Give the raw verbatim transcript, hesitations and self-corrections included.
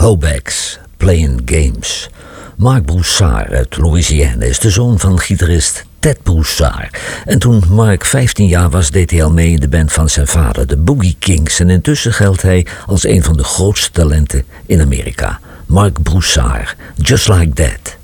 Throwbacks, Playing Games. Marc Broussard uit Louisiana is de zoon van gitarist Ted Broussard. En toen Marc vijftien jaar was, deed hij al mee in de band van zijn vader, de Boogie Kings. En intussen geldt hij als een van de grootste talenten in Amerika. Marc Broussard, Just Like That.